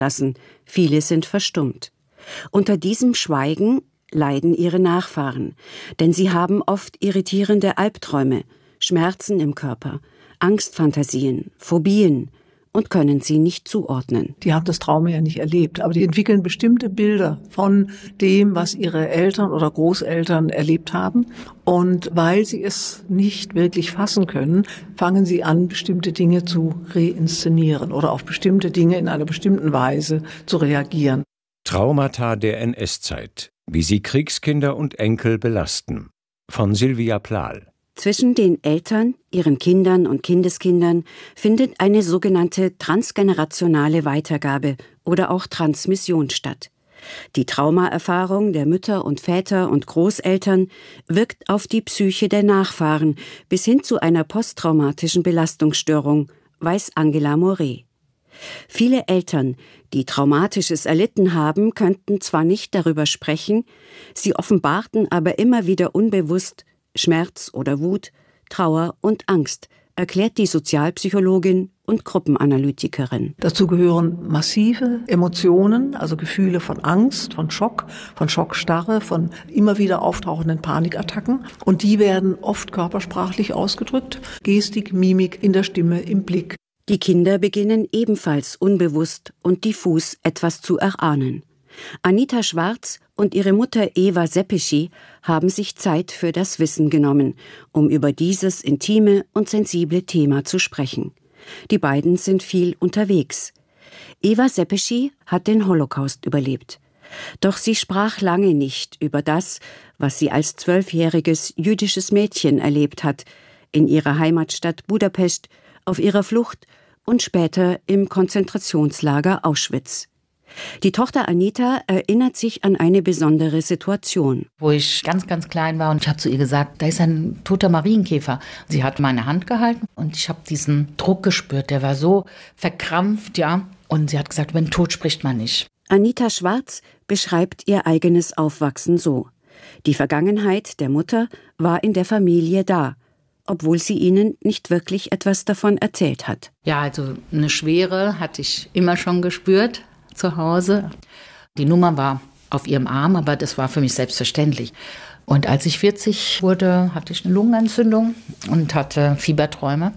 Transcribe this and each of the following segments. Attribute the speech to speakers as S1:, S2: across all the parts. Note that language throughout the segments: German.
S1: lassen. Viele sind verstummt. Unter diesem Schweigen leiden ihre Nachfahren, denn sie haben oft irritierende Albträume, Schmerzen im Körper, Angstfantasien, Phobien und können sie nicht zuordnen.
S2: Die haben das Trauma ja nicht erlebt, aber die entwickeln bestimmte Bilder von dem, was ihre Eltern oder Großeltern erlebt haben. Und weil sie es nicht wirklich fassen können, fangen sie an, bestimmte Dinge zu reinszenieren oder auf bestimmte Dinge in einer bestimmten Weise zu reagieren.
S3: Traumata der NS-Zeit, wie sie Kriegskinder und Enkel belasten. Von Sylvia Plahl.
S1: Zwischen den Eltern, ihren Kindern und Kindeskindern findet eine sogenannte transgenerationale Weitergabe oder auch Transmission statt. Die Traumaerfahrung der Mütter und Väter und Großeltern wirkt auf die Psyche der Nachfahren bis hin zu einer posttraumatischen Belastungsstörung, weiß Angela Moret. Viele Eltern, die Traumatisches erlitten haben, könnten zwar nicht darüber sprechen, sie offenbarten aber immer wieder unbewusst Schmerz oder Wut, Trauer und Angst, erklärt die Sozialpsychologin und Gruppenanalytikerin.
S2: Dazu gehören massive Emotionen, also Gefühle von Angst, von Schockstarre, von immer wieder auftauchenden Panikattacken. Und die werden oft körpersprachlich ausgedrückt, Gestik, Mimik, in der Stimme, im Blick.
S1: Die Kinder beginnen ebenfalls unbewusst und diffus etwas zu erahnen. Anita Schwarz und ihre Mutter Eva Seppeschi haben sich Zeit für das Wissen genommen, um über dieses intime und sensible Thema zu sprechen. Die beiden sind viel unterwegs. Eva Seppeschi hat den Holocaust überlebt. Doch sie sprach lange nicht über das, was sie als 12-jähriges jüdisches Mädchen erlebt hat, in ihrer Heimatstadt Budapest, auf ihrer Flucht und später im Konzentrationslager Auschwitz. Die Tochter Anita erinnert sich an eine besondere Situation.
S4: Wo ich ganz, ganz klein war und ich habe zu ihr gesagt, da ist ein toter Marienkäfer. Sie hat meine Hand gehalten und ich habe diesen Druck gespürt, der war so verkrampft, ja. Und sie hat gesagt, wenn Tod spricht man nicht.
S1: Anita Schwarz beschreibt ihr eigenes Aufwachsen so. Die Vergangenheit der Mutter war in der Familie da, obwohl sie ihnen nicht wirklich etwas davon erzählt hat.
S4: Ja, also eine Schwere hatte ich immer schon gespürt zu Hause. Die Nummer war auf ihrem Arm, aber das war für mich selbstverständlich. Und als ich 40 wurde, hatte ich eine Lungenentzündung und hatte Fieberträume.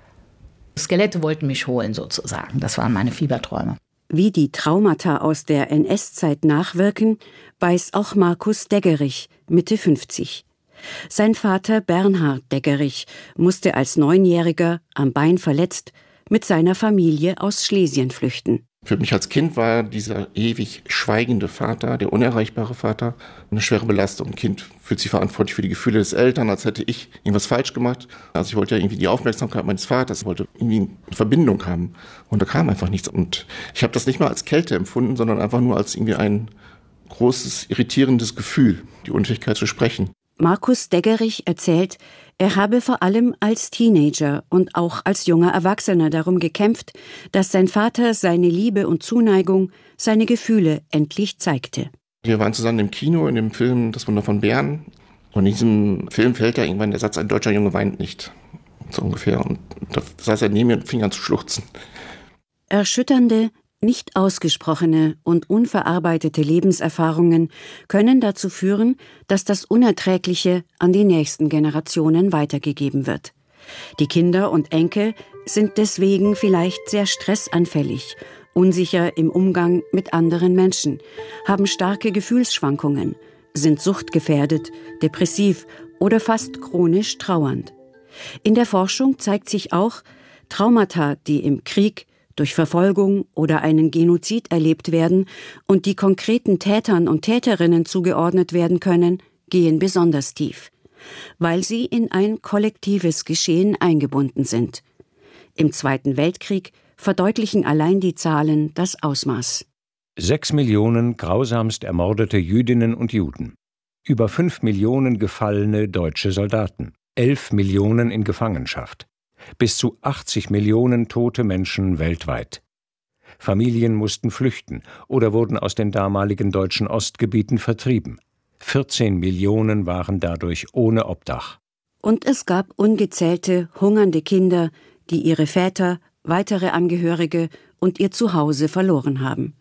S4: Skelette wollten mich holen sozusagen, das waren meine Fieberträume.
S1: Wie die Traumata aus der NS-Zeit nachwirken, weiß auch Markus Deggerich, Mitte 50. Sein Vater Bernhard Deggerich musste als 9-Jähriger, am Bein verletzt, mit seiner Familie aus Schlesien flüchten.
S5: Für mich als Kind war dieser ewig schweigende Vater, der unerreichbare Vater, eine schwere Belastung. Ein Kind fühlt sich verantwortlich für die Gefühle des Eltern, als hätte ich irgendwas falsch gemacht. Also ich wollte ja irgendwie die Aufmerksamkeit meines Vaters, wollte irgendwie eine Verbindung haben. Und da kam einfach nichts. Und ich habe das nicht mal als Kälte empfunden, sondern einfach nur als irgendwie ein großes, irritierendes Gefühl, die Unfähigkeit zu sprechen.
S1: Markus Deggerich erzählt, er habe vor allem als Teenager und auch als junger Erwachsener darum gekämpft, dass sein Vater seine Liebe und Zuneigung, seine Gefühle endlich zeigte.
S5: Wir waren zusammen im Kino in dem Film Das Wunder von Bern. Und in diesem Film fällt ja irgendwann der Satz, ein deutscher Junge weint nicht. So ungefähr. Und da saß er neben mir und fing an zu schluchzen.
S1: Erschütternde, nicht ausgesprochene und unverarbeitete Lebenserfahrungen können dazu führen, dass das Unerträgliche an die nächsten Generationen weitergegeben wird. Die Kinder und Enkel sind deswegen vielleicht sehr stressanfällig, unsicher im Umgang mit anderen Menschen, haben starke Gefühlsschwankungen, sind suchtgefährdet, depressiv oder fast chronisch trauernd. In der Forschung zeigt sich auch, Traumata, die im Krieg, durch Verfolgung oder einen Genozid erlebt werden und die konkreten Tätern und Täterinnen zugeordnet werden können, gehen besonders tief, weil sie in ein kollektives Geschehen eingebunden sind. Im Zweiten Weltkrieg verdeutlichen allein die Zahlen das Ausmaß.
S3: 6 Millionen grausamst ermordete Jüdinnen und Juden, über 5 Millionen gefallene deutsche Soldaten, 11 Millionen in Gefangenschaft. Bis zu 80 Millionen tote Menschen weltweit. Familien mussten flüchten oder wurden aus den damaligen deutschen Ostgebieten vertrieben. 14 Millionen waren dadurch ohne Obdach.
S1: Und es gab ungezählte, hungernde Kinder, die ihre Väter, weitere Angehörige und ihr Zuhause verloren haben.